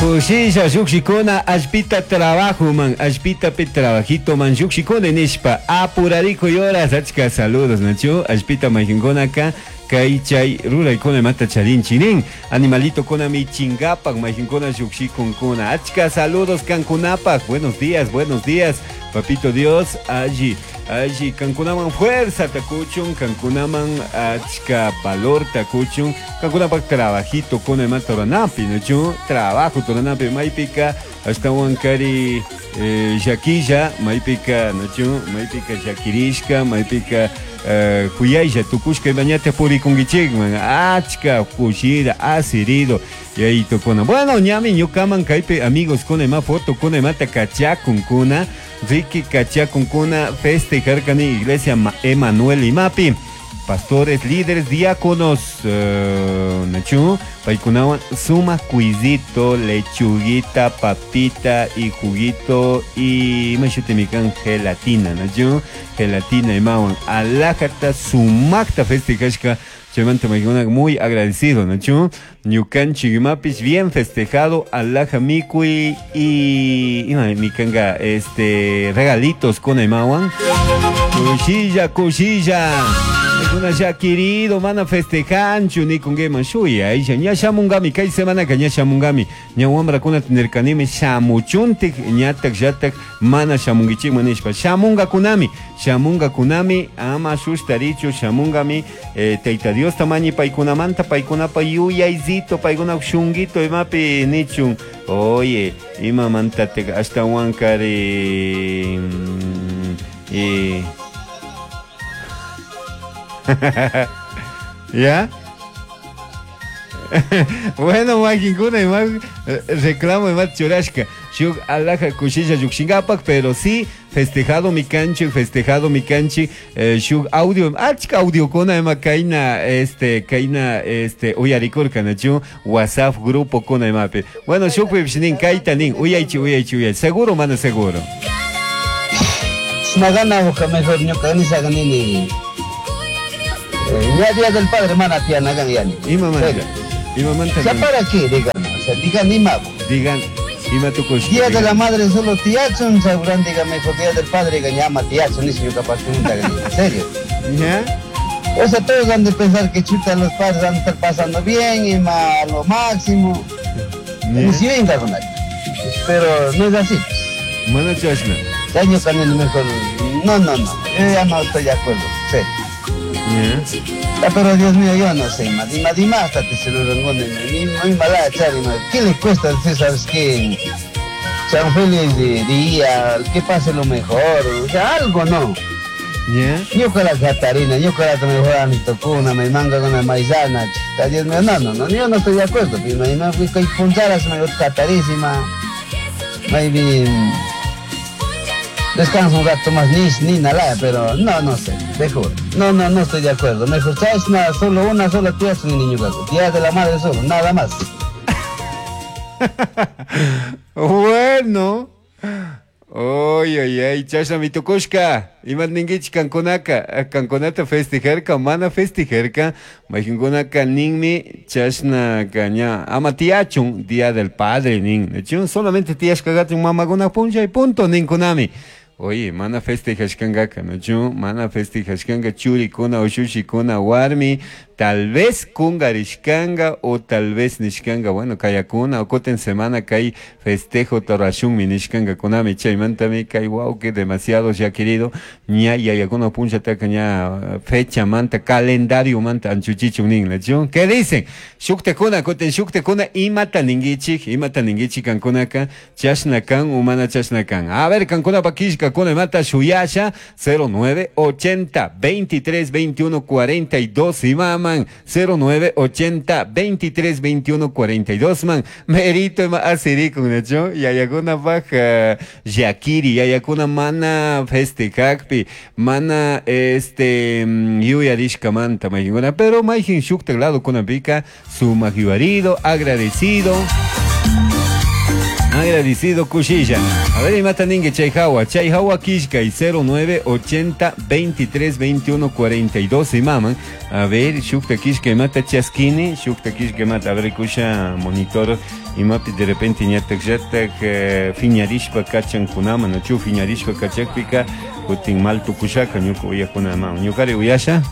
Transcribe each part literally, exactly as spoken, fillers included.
Kushilla shukshikuna ashpita trabajo man, ashpita pe trabajito man, shukshikuna nispa apurarico y horas, achka saludos nacho, ashpita majingona acá. Chay rula y con mata charin chinin animalito con mi chingapak majincona yuxi con cona achka saludos Cancunapak, buenos días, buenos días papito Dios, allí allí Cancunaman fuerza tacuchun, Cancunaman achka valor tacuchun, Cancunapak trabajito con el mata toranapi, ¿no? Trabajo toranapi maipika hasta Huancari eh, Yaquilla maipika, ¿no? Maipika Yaquirishka maipika Uh, Cuyaya, Tucushka y Bañate Purikungichigman, Achka, Pushida, Asirido, y ahí tocona. Bueno, ñami, ñucaman, caipe, amigos, con ema foto, con emata cachacun cuna, Ricky cachacun cuna, festejar cani, iglesia Emanuel y Mapi. Pastores, líderes, diáconos, uh, Nachu, Paikunawan, suma cuisito, lechuguita, papita y juguito y machutemican gelatina, Nachu, gelatina y mawan, alajata, sumakta festejashka, Chemanta Magona, muy agradecido, Nachu, Ñucan Chigimapis, bien festejado, alaja mikui y, y mikanga, este, regalitos con Emawan, cuchilla, cuchilla. Una ya querido, mana festejan, chuni con gema shuya, ella, ña shamungami, kai semana que ña shamungami, ña wambra kuna tener kanime, shamuchuntik, ñatak, yatak, mana shamungichi, manishpa, shamunga kunami, shamunga kunami, ama shustaricho, shamungami, eh, teita Dios tamañi, paikunamanta, paikuna payuya, izito, paikuna shungito, emapi, nichun, oye, ima mantate, hasta wankari, eh, ¿ya? Bueno, Majinguna y más reclamo y más chorashka. Shuk alaja kushilla yukshingapak, pero sí festejado mi canchi, festejado mi canchi, eh, shuk audio, achka audio kona ema kaina, este, kaina, este, uyarikor kanachu, WhatsApp grupo kona emape. Bueno, shuk pepshinin kaitanin, uyaichi, uyaichi, uyaichi, seguro, mano, seguro. Snagana boca mejor, ñoca, saganini. Ya día del padre, mana tía nagan yani. Y mamá, y mamá también. ¿Ya para qué, digan? O sea, digan ni mago. Digan, y tu coche. Día de la madre solo tiachon, segurán, digan, mejor día del padre, gañama tiachon, ni si yo capaz que nunca gané. ¿En serio? ¿Ya? O sea, todos han de pensar que chuta los padres van a estar pasando bien y más lo máximo. Ni si venga con nadie. Pero no es así. Mana chashna. Daño canelo mejor. No, no, no. Yo ya no estoy de acuerdo. Sí. Yeah. Pero Dios mío, yo no sé, más dima, dima hasta que se lo rengonen, muy mala chari, ¿qué le cuesta a usted, sabes qué? Sean feliz de día, que pase lo mejor, o sea, algo no. Yeah. Yo con la Catarina, yo con la que mejor a mi tocuna, me manga con la maizana, chica, Dios mío, no, no, no, yo no estoy de acuerdo, me me fui con puntaras, me catarísima, maybe descanso un rato más, ni, ni nada, pero no, no sé, te juro. No, no, no estoy de acuerdo. Mejor, ¿sabes? Nada, solo una sola tía es un niño gato. Tía de la madre solo, nada más. Bueno. Oy, oy, oy, chasha mi tukushka. Iman ningich kankonaka. Kankonata festejarka, mana festejarka. Majingonaka ningmi chasna caña. Ama tiachun, día del padre ning. Solamente tías kagatin mamagona punja y punto ninkonami. Oye, mana festejashkanga, ¿no? Mana festejashkanga churi kuna o shushi kuna warmi, tal vez kungarishkanga o tal vez nishkanga, bueno, kayakuna o koten semana kai festejo torashun mi nishkanga kunami chaymantami kai wow que demasiado ya querido, ña yayakuna puncha taka ña fecha manta calendario manta anchuchichun ning, ¿no? ¿Qué dicen? Shukte kuna koten shukte kuna imata ningichik, imata ningichik kankunaka, chashnakan umana chashnakan. A ver, kankuna pakishka con el mata Shuyasha cero nueve ochenta veintitrés veintiuno cuarenta y dos y maman cero nueve ochenta veintitrés veintiuno cuarenta y dos man merito ma asiri con hecho y hay alguna baja Yakiri y hay alguna mana festejacpi mana este yuyarishka manta mayingona pero maijin shuk teglado con apica su magiwarido agradecido. Agradecido Cuchilla. A ver, y mata ningue Chayhawa. Chayhawa Kishka y cero nueve ochenta veintitrés veintiuno cuarenta y dos y maman. A ver, Shukta Kishka mata Chaskini. Shukta Kishka mata. A ver, escucha monitor. Y mapi de repente ñatak yatak fiñarishpa kachan kunama. No chu fiñarishpa kachakpika. Kutin mal tukushaka. Ñuko uyakuna mama. Ñukari uyasha.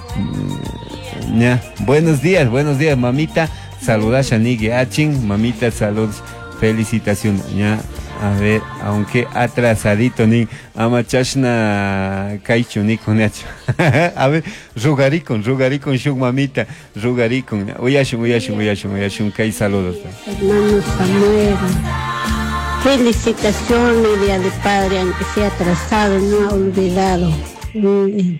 Ya. Buenos días, buenos días, mamita. Saludas a Nigue Achin. Mamita, saludos. Felicitación, ya, a ver, aunque atrasadito ni amachashna kaichu ni con hecho. A ver, rugaricon, rugaricon, shuk mamita, rugaricon, uyashun, uyashun, uyashun, uyashun, kai saludos. Hermano Samuel, felicitaciones, Día de Padre, aunque sea atrasado, no ha olvidado. Mm.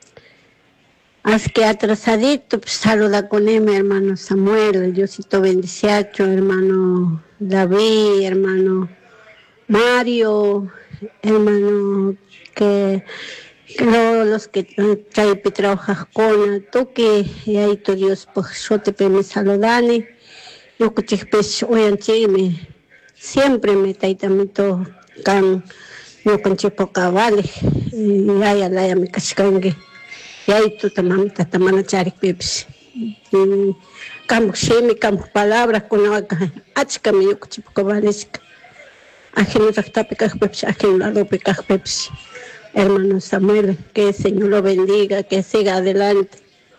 Haz que atrasadito, pues saluda con él, mi hermano Samuel, Diosito bendiciacho, hermano David, hermano Mario, hermano que, que lo, los que trae trabajas con tú que y ahí tu Dios pues yo te me saludane, yo que te pues hoy me siempre me taitamito can yo con chipo cabales y ahí la ya me cascangue. Y ahí tú también te tamana charik pepsi. Campo shemi, campo palabras con la achka me yo chipo cabalesca. Ajeno taktape kaj pepsi, ajeno lado pe kaj pepsi. Hermano Samuel, que el Señor lo bendiga, que siga adelante.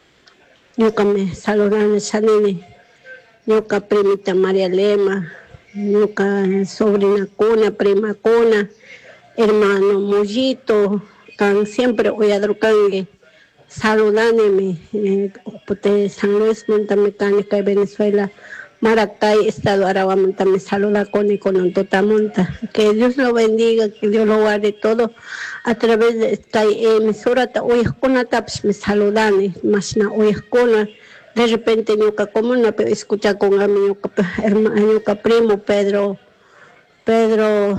Yo que me saludan esa nene. Yo que primita María Lema, yo que sobrina Cuna, prima Cuna, hermano Mollito, can siempre voy a drocangue. Saludáneme, eh, de San Luis, Montamecánica de Venezuela, Maracay, Estado Aragua, me saluda con y con Totamonta. Que Dios lo bendiga, que Dios lo guarde todo a través de esta emisora. Hoy con la taps me saludan, más na hoy con de repente ñuka como una escucha con a mi hermano, ñuka primo Pedro, Pedro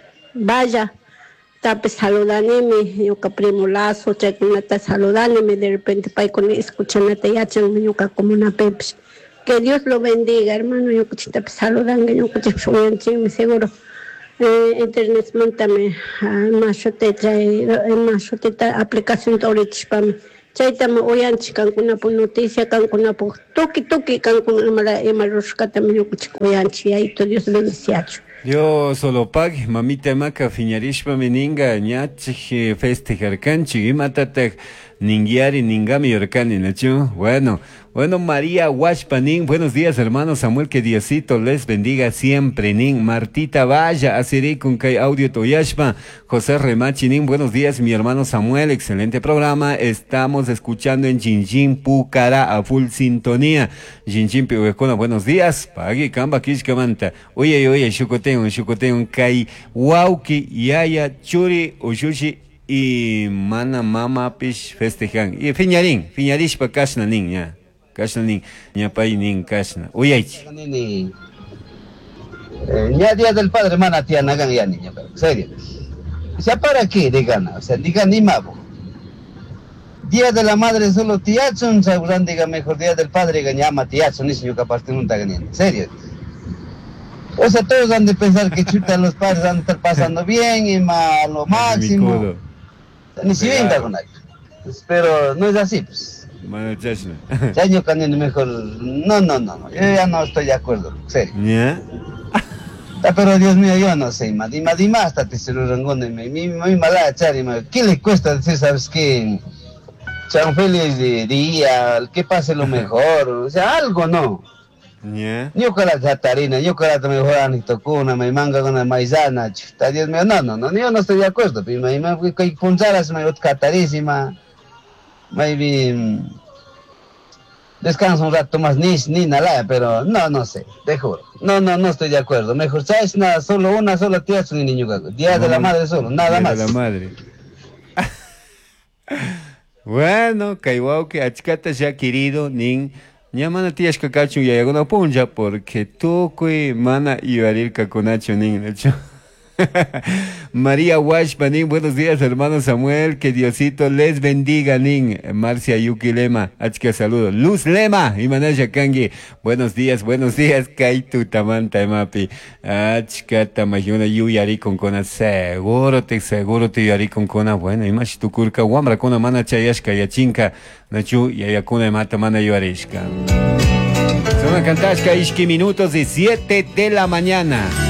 Vaya. Tape saludáneme, yo que primo lazo, chakunata saludáneme, de repente pa con escuchanata yachan, yo que como una pepsi. Que Dios lo bendiga, hermano, yo que te saludan, yo que te suben, seguro. Eh, internet montame, más yo te trae, más yo te aplicación ahorita para mí. Chaitama oyan chican kuna por noticia, can kuna por toki toki, can kuna mala emarosca también yo que oyan chi, ahí todo Dios bendiciacho. Yo solo pague, mamita maca, fiñarishpa meninga, ñachi, festejar canchi, y matatek, ningiari, ningami, yorcani, nacho. Bueno, bueno, María Huashpanin, buenos días, hermano Samuel, que Diosito les bendiga siempre, nin. Martita Vaya, Asiri, con Kai Audio Toyashpa, José Remachinin, buenos días, mi hermano Samuel, excelente programa, estamos escuchando en Jinjin Pucara a full sintonía. Jinjin Pihuecona, buenos días, Pagui, Kamba, Kishkamanta, oye, oye, Shukoteon, Shukoteon, Kai, Wauki, Yaya, Churi, Ushushi, y mana mama pish festejan. Y fiñarín, fiñarishpa kashna nin, ya. Kashna nin, ñapay nin kashna. Uyaychi. Ya Día del Padre, mana tía nagan ya niño, pero serio. O sea, ¿para qué de gana? O sea, diga ni mabo. Día de la Madre solo tiachon, segurán diga mejor Día del Padre gañama tiachon, ni señor capaz no está ganando. Serio. O sea, todos han de pensar que chuta los padres han de estar pasando bien y más lo máximo. Ni si venga con algo. Pero no es así, pues. Ya yo canino mejor. No, no, no, no. Yo ya no estoy de acuerdo. Serio. ¿Ya? Pero Dios mío, yo no sé, ma. Dima, dima hasta te se lo rangone. Mi, mi, mi mala chari, ma. ¿Qué le cuesta decir, sabes qué? Sean feliz de día, que pase lo mejor. O sea, algo no. Yeah. Yo con la chatarina, yo con la mejor anitocuna, me manga con la maizana, chuta, Dios mío, no, no, no, yo no estoy de acuerdo, pero me me que punzaras me ot catarísima, maybe descansa un rato más ni ni nada, pero no, no sé, te juro, no, no, no estoy de acuerdo, mejor sabes nada, solo una sola tía es un niño gago, Día no, de la Madre solo, nada Día más. De la Madre. Bueno, Kaiwauke, achkata ya querido, nin. Ya mana tías cacacho y alguna punja porque tú que mana ibarir caconacho nin hecho. María Washpanin, buenos días hermano Samuel, que Diosito les bendiga, nin. Marcia Yuki Lema, achka saludos. Luz Lema, Imanaya Kangi, buenos días, buenos días, Kaitu Tamanta Mapi, achka Tamayuna Yu Yari con Kona, seguro te, seguro te Yari con Kona, bueno, imash tu kurka, Wamra Kona Mana Chayashka, Yachinka, Nachu, Yayakuna Mata Mana Yuarishka. Son a cantar ishki minutos de siete de la mañana.